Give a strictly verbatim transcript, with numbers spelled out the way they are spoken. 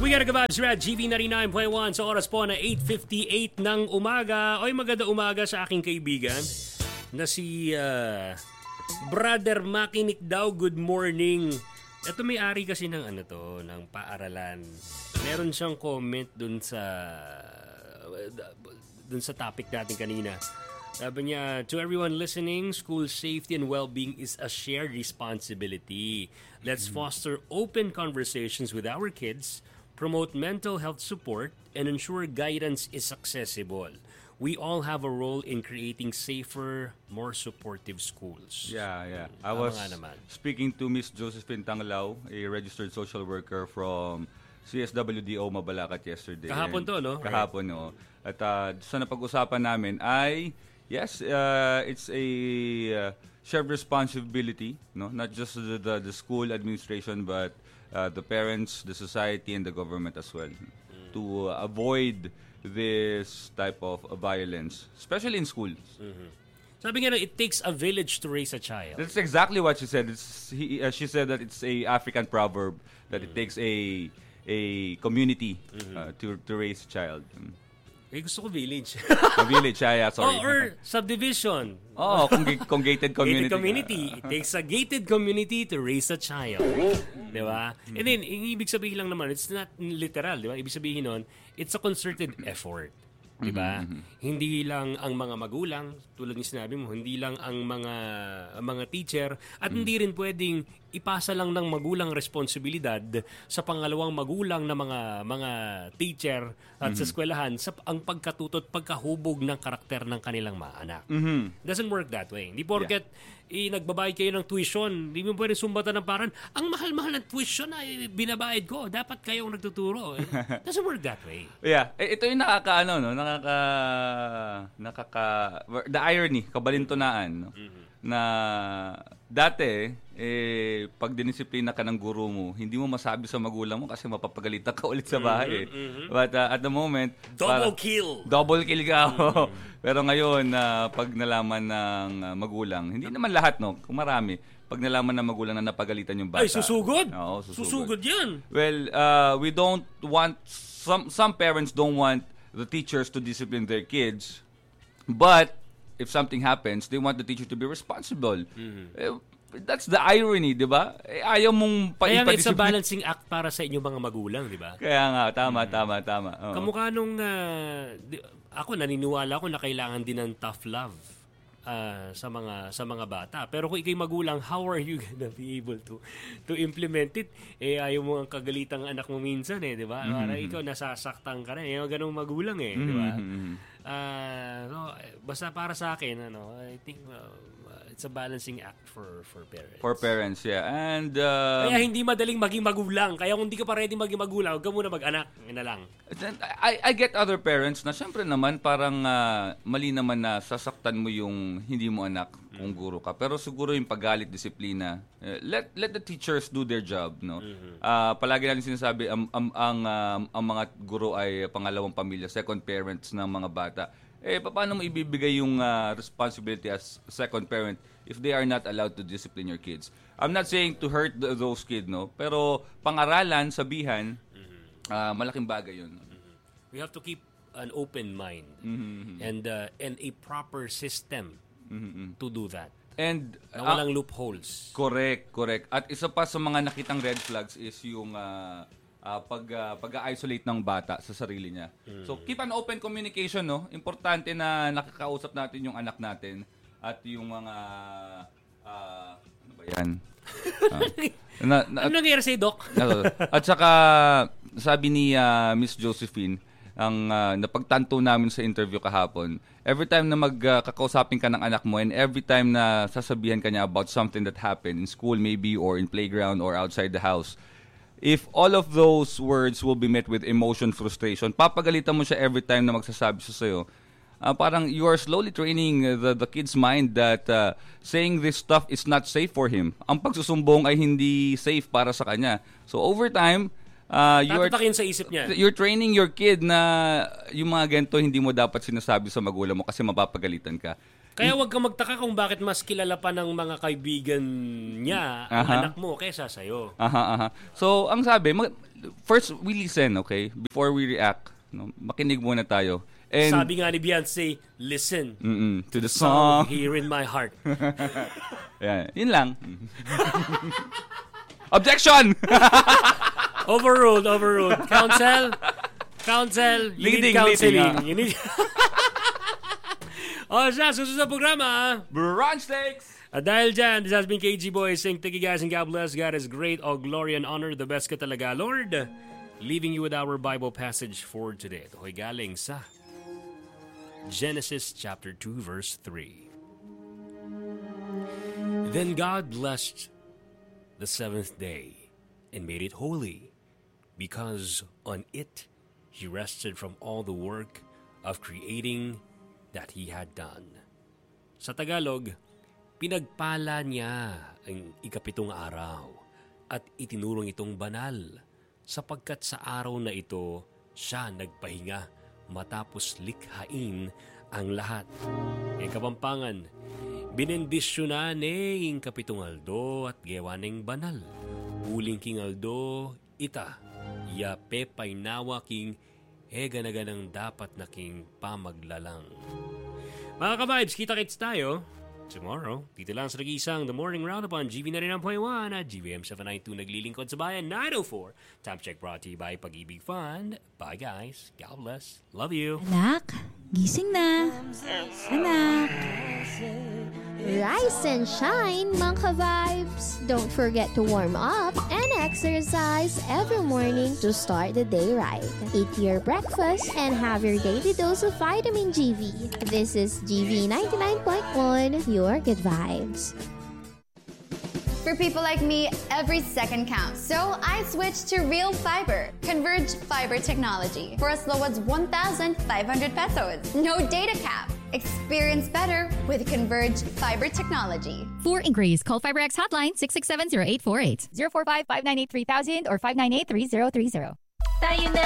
We gotta go back sa G V ninety-nine point one sa oras po na eight fifty-eight ng umaga. Oy, maganda umaga sa aking kaibigan na si uh, Brother Makinik daw. Good morning. Ito may-ari kasi ng ano to, ng paaralan. Meron siyang comment dun sa dun sa topic natin kanina. Sabi niya, to everyone listening, school safety and well-being is a shared responsibility. Let's foster open conversations with our kids, promote mental health support, and ensure guidance is accessible. We all have a role in creating safer, more supportive schools. Yeah, yeah. I Tama was nga naman. speaking to Miss Josephine Tanglao, a registered social worker from C S W D O Mabalacat yesterday. Kahapon And to, no? Kahapon, no. At uh, sa napag-usapan namin ay, yes, uh, it's a uh, shared responsibility, no? Not just the, the, the school administration, but uh, the parents, the society, and the government as well, mm. to uh, avoid this type of uh, violence, especially in schools. Mm-hmm. Sabi nga na, it takes a village to raise a child. That's exactly what she said. It's, he, uh, she said that it's a African proverb that mm-hmm. it takes a a community mm-hmm. uh, to to raise a child. Mm. Eh, gusto ko village. A village, yeah, yeah, sorry. Oh, or subdivision. Oh, kung, kung gated community. Gated community. It takes a gated community to raise a child. Di ba? Mm-hmm. And then, yung ibig sabihin lang naman, it's not literal, di ba? Ibig sabihin nun, it's a concerted effort. Di ba? Mm-hmm. Hindi lang ang mga magulang, tulad ni sinabi mo, hindi lang ang mga ang mga teacher, at mm-hmm. hindi rin pwedeng ipasa lang ng magulang responsibilidad sa pangalawang magulang na mga mga teacher at mm-hmm. sa eskwelahan sa ang pagkatuto at pagkahubog ng karakter ng kanilang mga anak. Mm-hmm. Doesn't work that way. Hindi porket yeah. eh, nagbabayad kayo ng tuition, hindi mo pwede sumbatan ng paran, ang mahal-mahal ng tuition na eh, binabayad ko, dapat kayong nagtuturo. Doesn't work that way. Yeah, eh, ito yung nakakaano, no? Nakaka nakaka the irony, kabalintunaan, no? Mm-hmm. Na dati eh pag dinisiplina ka ng guro mo, hindi mo masabi sa magulang mo kasi mapapagalitan ka ulit sa bahay. Mm-hmm, mm-hmm. But uh, at the moment, double para, kill. Double kill ka. Mm-hmm. Pero ngayon uh, pag nalaman ng uh, magulang, hindi naman lahat, no, kung marami, pag nalaman ng magulang na napagalitan yung bata. Ay, susugod. Oo, susugod. Susugod 'yan. Well, uh, we don't want some some parents don't want the teachers to discipline their kids. But if something happens, they want the teacher to be responsible. Mm-hmm. Eh, that's the irony, di ba? Eh, ayaw mong pa Kaya it's a balancing act para sa inyong mga magulang, di ba? Kaya nga, tama, mm-hmm. tama, tama. Oo. Kamukha nung, uh, di, ako naniniwala ako na kailangan din ng tough love uh, sa mga sa mga bata. Pero kung ikay magulang, how are you gonna be able to to implement it? Eh, ayaw mo ang kagalitang anak mo minsan, eh, di ba? Mm-hmm. Para ikaw nasasaktan ka rin. Eh, ganung magulang, eh, di ba? Mm-hmm. Uh, so, basta para sa akin, ano, I think uh, it's a balancing act for for parents. For parents, yeah. And uh, kaya hindi madaling maging magulang. Kaya kung hindi ka pa ready maging magulang, huwag ka muna mag-anak. Yun na lang. I, I get other parents na syempre naman parang uh, mali naman na sasaktan mo yung hindi mo anak kung guro ka. Pero siguro yung paggalit, disiplina, uh, let let the teachers do their job, no? Mm-hmm. Uh, palagi natin sinasabi ang ang ang, uh, ang mga guro ay pangalawang pamilya, second parents ng mga bata. Eh paano mo ibibigay yung uh, responsibility as second parent if they are not allowed to discipline your kids? I'm not saying to hurt the, those kids, no? Pero pang-aralan, sabihan, mm-hmm. uh, malaking bagay yun. Mm-hmm. We have to keep an open mind mm-hmm. and uh, and a proper system mm-hmm. to do that. And na walang uh, loopholes. Correct, correct. At isa pa sa mga nakitang red flags is yung uh, uh, pag uh, pag-isolate ng bata sa sarili niya. Mm. So keep an open communication, no? Importante na nakakausap natin yung anak natin at yung mga uh, ano ba 'yan? uh, na, na, ano nangyari sa Doc? At saka sabi ni uh, Miss Josephine, ang uh, napagtanto namin sa interview kahapon, every time na magkakausapin uh, ka ng anak mo and every time na sasabihan ka niya about something that happened in school maybe or in playground or outside the house, if all of those words will be met with emotion, frustration, papagalitan mo siya every time na magsasabi siya sa'yo, uh, parang you are slowly training the, the kid's mind that uh, saying this stuff is not safe for him. Ang pagsusumbong ay hindi safe para sa kanya. So over time, Uh, you're, Tatatakin sa isip niya. You're training your kid na yung mga ganito hindi mo dapat sinasabi sa magulang mo kasi mapapagalitan ka. Kaya wag kang magtaka kung bakit mas kilala pa ng mga kaibigan niya ang aha. anak mo kaysa sa'yo. Aha, aha. So, ang sabi, mag, first we listen, okay? Before we react, no? Makinig muna tayo. And, sabi nga ni Beyonce, listen mm-mm, to the song song here in my heart. Yan, yun lang. Objection! Overruled, overruled. Counsel, counsel, you Leading, need counseling. leading, You need... O siya, susunod sa programa, ha? Brunch Steaks! At dahil dyan, this has been K G Boy saying thank you guys and God bless. God is great. All glory and honor. The best ka talaga, Lord. Leaving you with our Bible passage for today. Ito ay galing sa Genesis chapter two, verse three. Then God blessed the seventh day and made it holy, because on it he rested from all the work of creating that he had done. Sa Tagalog, pinagpala niya ang ikapitong araw at itinurong itong banal, sapagkat sa araw na ito siya nagpahinga matapos likhain ang lahat. Ang Kapampangan, binendisyonan eh ang kapitong aldo at gewaning banal. Uling king aldo, ita, yape painawa king heganaganang dapat na king pamaglalang. Mga ka-vibes, kita-kits tayo tomorrow. Dito lang sa nag-iisang The Morning Roundup on G V ninety-nine point one at G V M seven ninety-two naglilingkod sa bayan nine oh four. Time check brought to you by Pag-ibig Fund. Bye guys. God bless. Love you. Anak, gising na. Anak. Rise and shine, mga ka-vibes! Don't forget to warm up and exercise every morning to start the day right. Eat your breakfast and have your daily dose of vitamin G V. This is G V ninety-nine point one, your good vibes. For people like me, every second counts. So I switched to Real Fiber, Converge Fiber Technology, for as low as one thousand five hundred pesos. No data cap. Experience better with Converge Fiber Technology. For inquiries, call FiberX hotline six six seven zero eight four eight, zero four five, five nine eight three thousand or five nine eight three zero three zero. Tayo na